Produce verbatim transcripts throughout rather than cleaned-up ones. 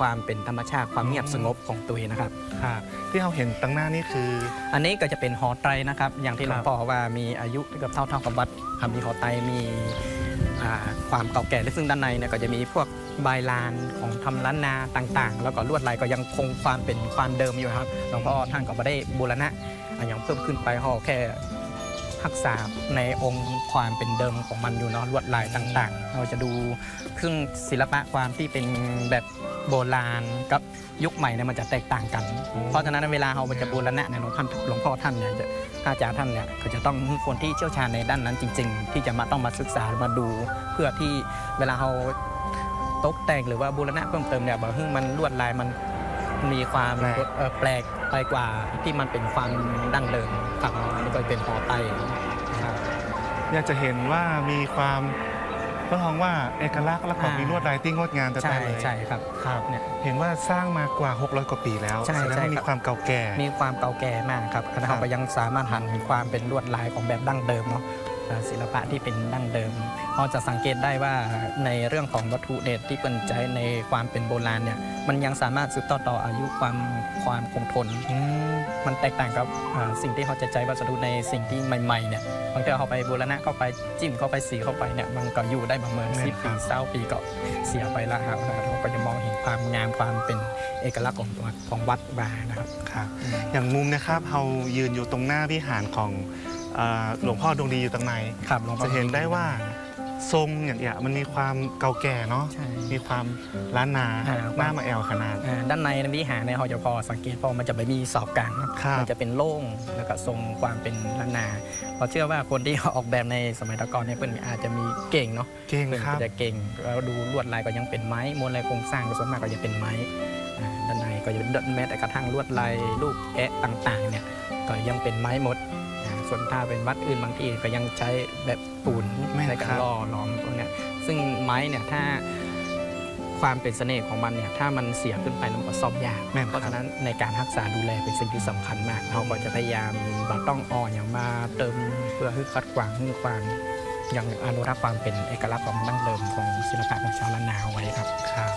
ความเป็นธรรมชาติความเงียบสงบของตัวเองนะครับครับที่เราเห็นตั้งหน้านี่คืออันนี้ก็จะเป็นหอไตรนะครับอย่างที่หลวงพ่อว่ามีอายุเกือบเท่าเท่ากับวัดมีหอไตรมีความเก่าแก่และซึ่งด้านในเนี่ยก็จะมีพวกใบลานของทำล้านนาต่างๆแล้วก็ลวดลายก็ยังคงความเป็นความเดิมอยู่ครับหลวงพ่อท่านก็ไม่ได้บูรณะอย่างเพิ่มขึ้นไปห่อแค่รักษาในองค์ความเป็นเดิมของมันอยู่เนาะลวดลายต่างๆเราจะดูเครื่องศิลปะความที่เป็นแบบโบราณกับยุคใหม่เนี่ยมันจะแตกต่างกันเพราะฉะนั้นเวลาเราจะบูรณะเนี่ยหลวงพ่อหลวงพ่อท่านเนี่ยจะอาจารย์ท่านเนี่ยก็จะต้องมีคนที่เชี่ยวชาญในด้านนั้นจริงๆที่จะมาต้องมาศึกษามาดูเพื่อที่เวลาเราตกแต่งหรือว่าบูรณะเพิ่มเติมเนี่ยบอกให้มันลวดลายมันมีความแปลกไปกว่าที่มันเป็นความดั้งเดิมครับนี่ก็เป็นหอไตอยากจะเห็นว่ามีความต้องมองว่าเอกลักษณ์และความมีลวดลายที่งดงามแต่แต่เลยใช่ครับครับเนี่ยเห็นว่าสร้างมากว่าหกร้อยกว่าปีแล้วใช่ใช่มีความเก่าแก่มีความเก่าแก่มากครับเราก็ยังสามารถหันมีความเป็นลวดลายของแบบดั้งเดิมเนาะศิลปะที่เป็นดั้งเดิมเราจะสังเกตได้ว่าในเรื่องของวัตถุเด็ดที่เป็นใจในความเป็นโบราณเนี่ยมันยังสามารถสืบต่อต่ออายุความความคงทนมันแตกต่างกับสิ่งที่เขาจะใจวัสดุในสิ่งที่ใหม่ๆเนี่ยบางทีเขาไปบูรณะเข้าไปจิ้มเข้าไปสีเข้าไปเนี่ยมันก็อยู่ได้ประมาณสิบปีเศร้าปีก็เสียไปแล้วครับเราก็จะมองเห็นความงามความเป็นเอกลักษณ์ของตัวของวัดบานะครับครับอย่างมุมนะครับเรายืนอยู่ตรงหน้าวิหารของหลวงพ่อดวงดีอยู่ตรงในจะเห็นได้ว่าทรงอย่างเงี้ยมันมีความเก่าแก่เนาะมีความล้านนาหน้ามาแอลขนาดด้านในวิหารในหอจะพอสังเกตพอมันจะไม่มีศอกกลางมันจะเป็นโล่งแล้วก็ทรงความเป็นล้านนาเพราะเชื่อว่าคนที่ออกแบบในสมัยตะกอนเนี่ยเพื่อนอาจจะมีเก่งเนาะเก่งครับจะเก่งแล้วดูลวดลายก็ยังเป็นไม้มวลลายโครงสร้างส่วนมากก็จะเป็นไม้ด้านในก็จะแม้แต่กระทั่งลวดลายรูปแกะต่างๆเนี่ยก็ยังเป็นไม้หมดส่วนถ้าเป็นวัดอื่นบางที่ก็ยังใช้แบบปูนในการล่อล้อมพวกนี้ซึ่งไม้เนี่ยถ้าความเป็นเสน่ห์ของมันเนี่ยถ้ามันเสียขึ้นไปมันก็ซ่อมยากเพราะฉะนั้นในการรักษาดูแลเป็นสิ่งที่สำคัญมากเราก็จะพยายามบัต้องอ่ออย่างมาเติมเพื่อให้คัดกวางให้ความยังอนุรักษ์ความเป็นเอกลักษณ์ของดั้งเดิมของศิลปะของชาวล้านนาเอาไว้ครับครับ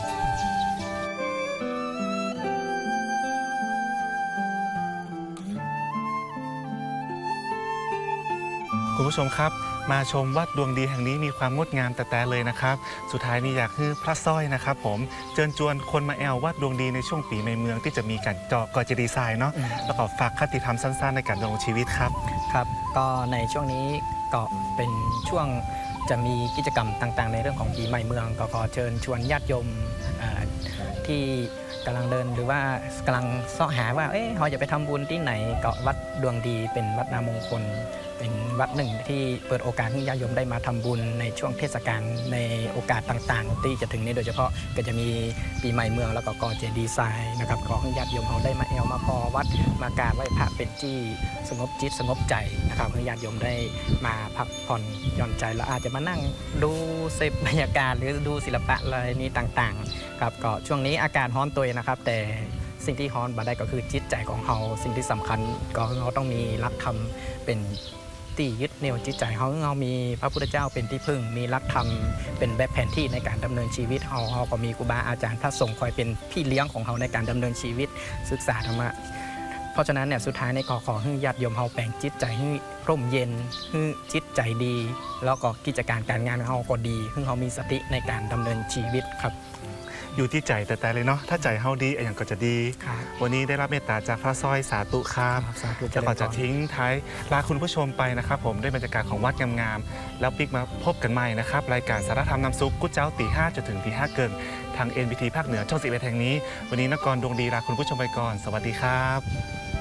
คุณผู้ชมครับมาชมวัดดวงดีแห่งนี้มีความงดงามแต่แต่เลยนะครับสุดท้ายนี้อยากให้พระสร้อยนะครับผมเชิญชวนคนมาแอลวัดดวงดีในช่วงปีใหม่เมืองที่จะมีการเจาะกอจะดีไซน์เนาะแล้วก็ฝากคติธรรมสั้นๆในการดำรงชีวิตครับครับก็ในช่วงนี้ก็เป็นช่วงจะมีกิจกรรมต่างๆในเรื่องของปีใหม่เมืองก็ขอเชิญชวนญาติโยมที่กำลังเดินหรือว่ากำลังเสาะหาว่าเอ๊ะเขาจะไปทำบุญที่ไหนก็วัดดวงดีเป็นวัดนามงคลเป็นวัดหนึ่งที่เปิดโอกาสให้ญาติโยมได้มาทำบุญในช่วงเทศกาลในโอกาสต่างๆที่จะถึงนี้โดยเฉพาะก็จะมีปีใหม่เมืองแล้วก็กอเจดีไซน์นะครับขอให้ญาติโยมเขาได้มาแอลมาพอวัดมากราบไหว้พระเป็นที่สงบจิตสงบใจนะครับให้ญาติโยมได้มาพักผ่อนหย่อนใจแล้วอาจจะมานั่งดูเสพบรรยากาศหรือดูศิลปะอะไรนี้ต่างๆครับก็ช่วงนี้อากาศร้อนตัวนะครับแต่สิ่งที่ฮ้อนบ่ได้ก็คือจิตใจของเขาสิ่งที่สำคัญก็เขาต้องมีหลักธรรมเป็นที่ยึดเหนี่ยวจิตใจเขาเขามีพระพุทธเจ้าเป็นที่พึ่งมีหลักธรรมเป็นแบบแผนที่ในการดำเนินชีวิตเขาเขาก็มีครูบาอาจารย์พระสงฆ์คอยเป็นพี่เลี้ยงของเขาในการดำเนินชีวิตศึกษาธรรมะเพราะฉะนั้นเนี่ยสุดท้ายในขอขอให้ญาติโยมเขาแปลงจิตใจให้ร่มเย็นให้จิตใจดีแล้วก็กิจการการงานของเขาก็ดีให้เขามีสติในการดำเนินชีวิตครับอยู่ที่ใจแต่แต่เลยเนาะถ้าใจเฮาดีอย่างก็จะดีวันนี้ได้รับเมตตาจากพระสร้อยสาธุครับจะขอจะทิ้งท้ายลาคุณผู้ชมไปนะครับผมด้วยบรรยากาศของวัดงามๆแล้วปิ๊กมาพบกันใหม่นะครับรายการสารธรรมน้ำซุปกุ๊ดเจ้าตีห้าจนถึงตีห้าเกินทาง เอ็น บี ที ภาคเหนือช่องสิบเอ็ดแห่งนี้วันนี้นกรดวงดีลาคุณผู้ชมไปก่อนสวัสดีครับ